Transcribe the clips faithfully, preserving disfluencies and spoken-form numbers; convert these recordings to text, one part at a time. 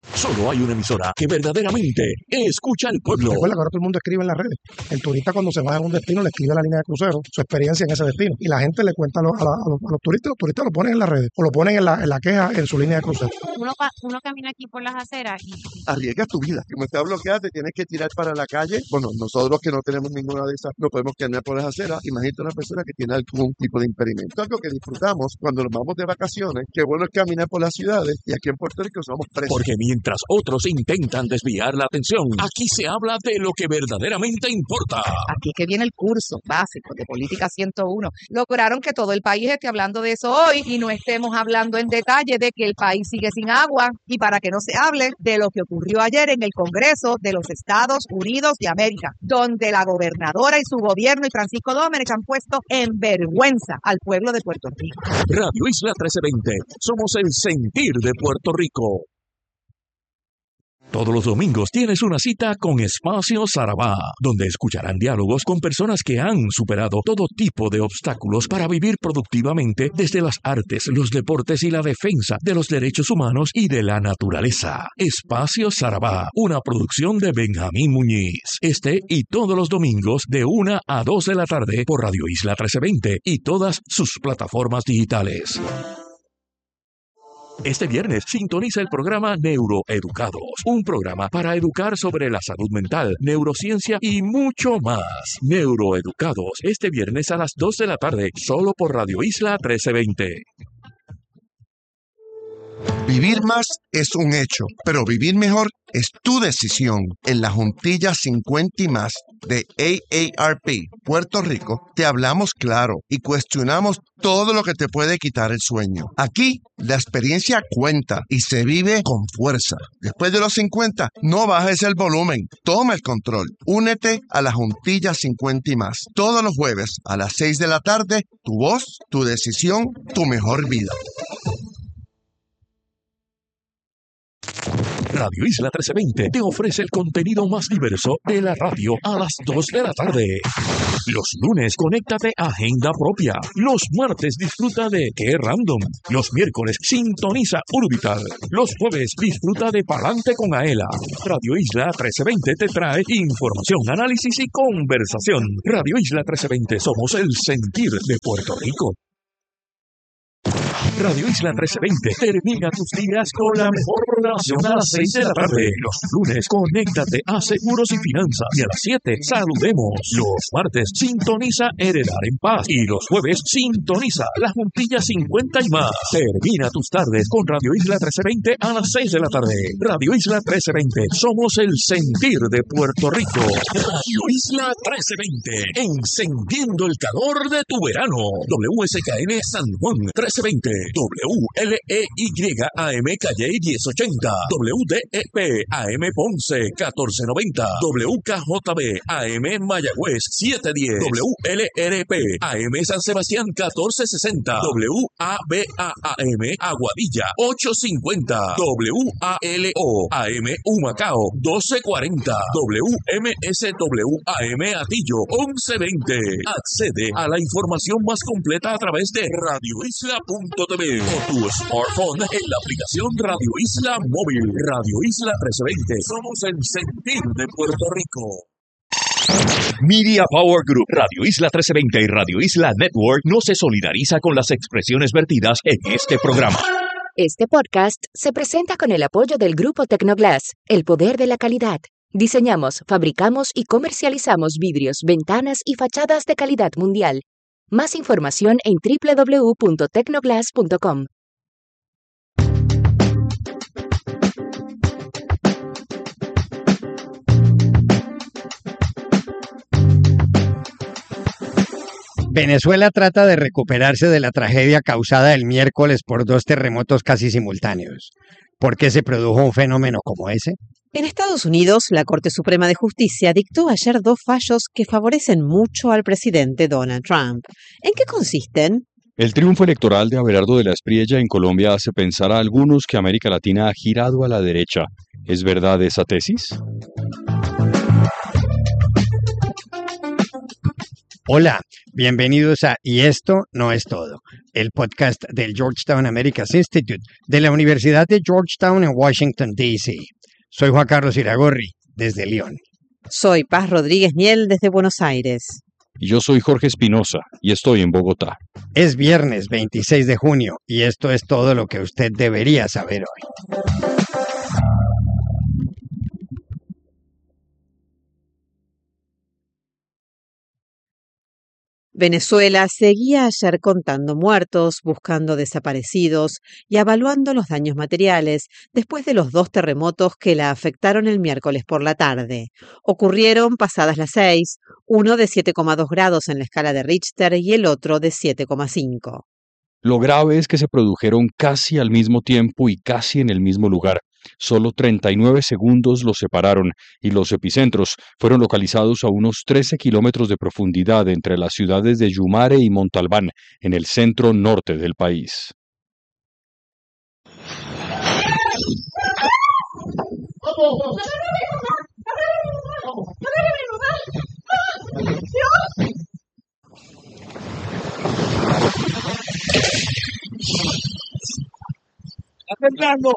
Solo hay una emisora que verdaderamente escucha al pueblo. Recuerda que ahora todo el mundo escribe en las redes. El turista cuando se va a un destino le escribe a la línea de crucero su experiencia en ese destino. Y la gente le cuenta a los, a la- a los, a los turistas, los turistas lo ponen en las redes o lo ponen en la, en la queja en su línea de crucero. Uno, pa- uno camina aquí por las aceras y Arriesgas tu vida. Como está bloqueada, te tienes que tirar para la calle. Bueno, nosotros que no tenemos ninguna de esas, no podemos caminar por las aceras. Imagínate una persona que tiene algún tipo de impedimento. Algo que disfrutamos cuando nos vamos de vacaciones, que bueno es caminar por las ciudades y aquí en Puerto Rico somos presos. Porque mientras otros intentan desviar la atención, aquí se habla de lo que verdaderamente importa. Aquí que viene el curso básico de Política ciento uno. Lograron que todo el país esté hablando de eso hoy y no estemos hablando en detalle de que el país sigue sin agua y para que no se hable de lo que ocurrió ayer en el Congreso de los Estados Unidos de América, donde la gobernadora y su gobierno y Francisco Domenech han puesto en vergüenza al pueblo de Puerto Rico. Radio Isla trece veinte. Somos el sentir de Puerto Rico. Todos los domingos tienes una cita con Espacio Sarabá, donde escucharán diálogos con personas que han superado todo tipo de obstáculos para vivir productivamente desde las artes, los deportes y la defensa de los derechos humanos y de la naturaleza. Espacio Sarabá, una producción de Benjamín Muñiz. Este y todos los domingos de una a dos de la tarde por Radio Isla trece veinte y todas sus plataformas digitales. Este viernes sintoniza el programa Neuroeducados, un programa para educar sobre la salud mental, neurociencia y mucho más. Neuroeducados, este viernes a las dos de la tarde, solo por Radio Isla trece veinte. Vivir más es un hecho, pero vivir mejor es tu decisión. En la Juntilla cincuenta y más de A A R P Puerto Rico, te hablamos claro y cuestionamos todo lo que te puede quitar el sueño. Aquí, la experiencia cuenta y se vive con fuerza. Después de los cincuenta, no bajes el volumen. Toma el control. Únete a la Juntilla cincuenta y más. Todos los jueves a las seis de la tarde, tu voz, tu decisión, tu mejor vida. Radio Isla trece veinte te ofrece el contenido más diverso de la radio a las dos de la tarde. Los lunes, conéctate a Agenda Propia. Los martes, disfruta de Qué Random. Los miércoles, sintoniza Urbital. Los jueves, disfruta de Palante con Aela. Radio Isla trece veinte te trae información, análisis y conversación. Radio Isla trece veinte, somos el sentir de Puerto Rico. Radio Isla trece veinte termina tus días con la mejor programación a las seis de la tarde. Los lunes, conéctate a Seguros y Finanzas. Y a las siete, saludemos. Los martes, sintoniza Heredar en Paz. Y los jueves, sintoniza La Juntilla cincuenta y más. Termina tus tardes con Radio Isla trece veinte a las seis de la tarde. Radio Isla trece veinte, somos el sentir de Puerto Rico. Radio Isla trece veinte, encendiendo el calor de tu verano. W S K N San Juan trece veinte. W L E Y A M Calle diez ochenta, W D E P A M Ponce catorce noventa, W K J B A M Mayagüez setecientos diez, W L R P A M San Sebastián catorce sesenta, W A B A A M Aguadilla ochocientos cincuenta, W A L O A M Humacao doce cuarenta, W M S W A M Atillo once veinte. Accede a la información más completa a través de radio isla punto t v o tu smartphone en la aplicación Radio Isla Móvil. Radio Isla trece veinte. Somos el sentir de Puerto Rico. Media Power Group, Radio Isla trece veinte y Radio Isla Network no se solidariza con las expresiones vertidas en este programa. Este podcast se presenta con el apoyo del Grupo Tecnoglass, el poder de la calidad. Diseñamos, fabricamos y comercializamos vidrios, ventanas y fachadas de calidad mundial. Más información en doble u doble u doble u punto tecnoglass punto com. Venezuela trata de recuperarse de la tragedia causada el miércoles por dos terremotos casi simultáneos. ¿Por qué se produjo un fenómeno como ese? En Estados Unidos, la Corte Suprema de Justicia dictó ayer dos fallos que favorecen mucho al presidente Donald Trump. ¿En qué consisten? El triunfo electoral de Abelardo de la Espriella en Colombia hace pensar a algunos que América Latina ha girado a la derecha. ¿Es verdad esa tesis? Hola, bienvenidos a Y esto no es todo, el podcast del Georgetown Americas Institute de la Universidad de Georgetown en Washington, D C Soy Juan Carlos Iragorri, desde León. Soy Paz Rodríguez Miel desde Buenos Aires. Y yo soy Jorge Espinosa y estoy en Bogotá. Es viernes veintiséis de junio y esto es todo lo que usted debería saber hoy. Venezuela seguía ayer contando muertos, buscando desaparecidos y evaluando los daños materiales después de los dos terremotos que la afectaron el miércoles por la tarde. Ocurrieron pasadas las seis, uno de siete coma dos grados en la escala de Richter y el otro de siete coma cinco. Lo grave es que se produjeron casi al mismo tiempo y casi en el mismo lugar. Solo treinta y nueve segundos los separaron y los epicentros fueron localizados a unos trece kilómetros de profundidad entre las ciudades de Yumare y Montalbán, en el centro norte del país. ¡Está temblando!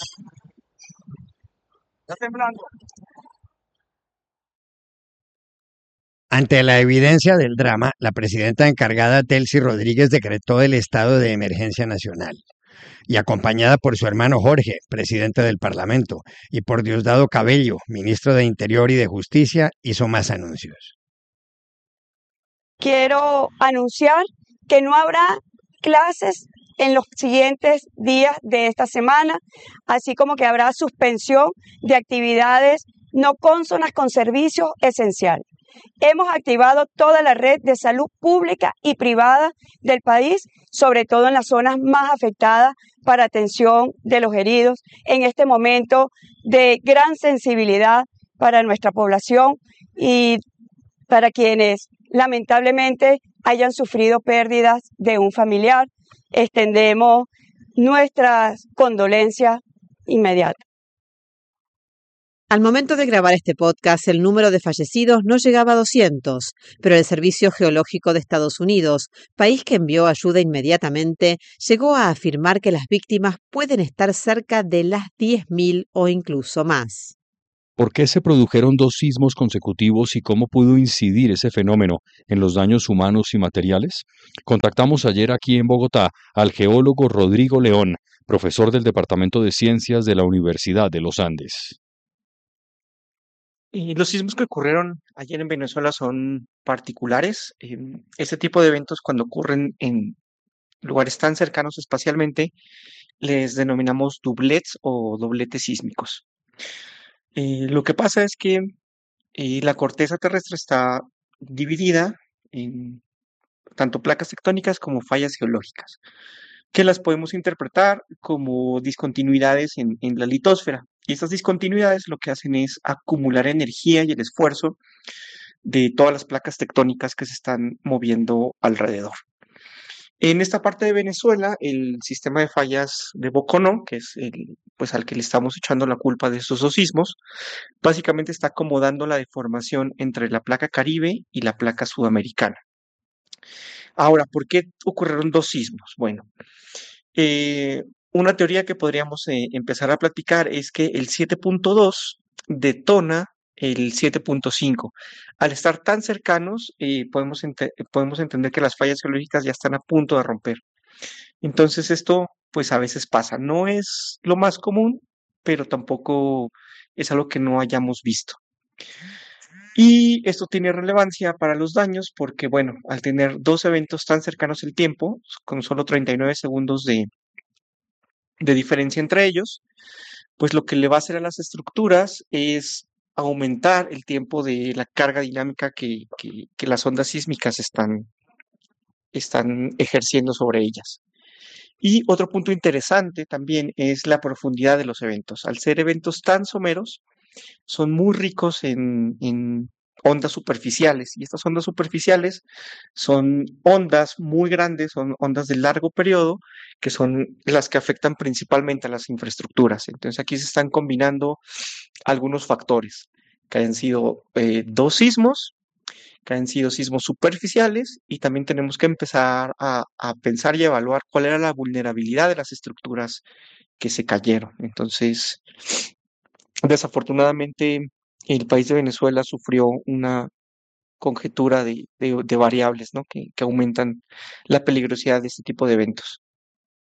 ¡Está temblando! Ante la evidencia del drama, la presidenta encargada Delcy Rodríguez decretó el estado de emergencia nacional y acompañada por su hermano Jorge, presidente del Parlamento, y por Diosdado Cabello, ministro de Interior y de Justicia, hizo más anuncios. Quiero anunciar que no habrá clases en los siguientes días de esta semana, así como que habrá suspensión de actividades no cónsonas con servicios esenciales. Hemos activado toda la red de salud pública y privada del país, sobre todo en las zonas más afectadas, para atención de los heridos en este momento de gran sensibilidad para nuestra población y para quienes lamentablemente hayan sufrido pérdidas de un familiar. Extendemos nuestras condolencias inmediatas. Al momento de grabar este podcast, el número de fallecidos no llegaba a doscientos, pero el Servicio Geológico de Estados Unidos, país que envió ayuda inmediatamente, llegó a afirmar que las víctimas pueden estar cerca de las diez mil o incluso más. ¿Por qué se produjeron dos sismos consecutivos y cómo pudo incidir ese fenómeno en los daños humanos y materiales? Contactamos ayer aquí en Bogotá al geólogo Rodrigo León, profesor del Departamento de Ciencias de la Universidad de los Andes. Y los sismos que ocurrieron ayer en Venezuela son particulares. Eh, este tipo de eventos, cuando ocurren en lugares tan cercanos espacialmente, les denominamos doublets o dobletes sísmicos. Eh, lo que pasa es que eh, la corteza terrestre está dividida en tanto placas tectónicas como fallas geológicas, que las podemos interpretar como discontinuidades en, en la litosfera. Y estas discontinuidades lo que hacen es acumular energía y el esfuerzo de todas las placas tectónicas que se están moviendo alrededor. En esta parte de Venezuela, el sistema de fallas de Boconó, que es el, pues al que le estamos echando la culpa de estos dos sismos, básicamente está acomodando la deformación entre la placa Caribe y la placa sudamericana. Ahora, ¿por qué ocurrieron dos sismos? Bueno, eh, una teoría que podríamos eh, empezar a platicar es que el siete punto dos detona el siete punto cinco. Al estar tan cercanos, eh, podemos, ente- podemos entender que las fallas geológicas ya están a punto de romper. Entonces esto, pues a veces pasa. No es lo más común, pero tampoco es algo que no hayamos visto. Y esto tiene relevancia para los daños porque, bueno, al tener dos eventos tan cercanos el tiempo, con solo treinta y nueve segundos de, de diferencia entre ellos, pues lo que le va a hacer a las estructuras es aumentar el tiempo de la carga dinámica que, que, que las ondas sísmicas están, están ejerciendo sobre ellas. Y otro punto interesante también es la profundidad de los eventos. Al ser eventos tan someros, son muy ricos en, en ondas superficiales. Y estas ondas superficiales son ondas muy grandes, son ondas de largo periodo, que son las que afectan principalmente a las infraestructuras. Entonces aquí se están combinando algunos factores, que hayan sido eh, dos sismos, que han sido sismos superficiales y también tenemos que empezar a, a pensar y evaluar cuál era la vulnerabilidad de las estructuras que se cayeron. Entonces, desafortunadamente, el país de Venezuela sufrió una conjetura de, de- de variables, ¿no? que, que aumentan la peligrosidad de este tipo de eventos.